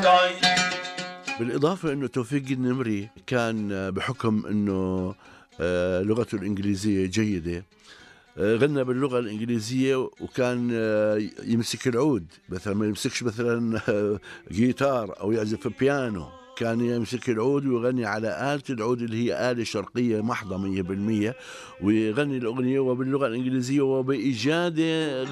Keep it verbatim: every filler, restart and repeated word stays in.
بالإضافة أنه توفيق النمري كان بحكم أنه آه، لغته الإنجليزية جيدة، آه، غنى باللغة الإنجليزية وكان آه، يمسك العود، مثلا ما يمسكش مثلا آه، جيتار أو يعزف بيانو، كان يمسك العود ويغني على آلة العود اللي هي آلة شرقية محضة مية بالمية، ويغني الأغنية وباللغة الإنجليزية وبإجادة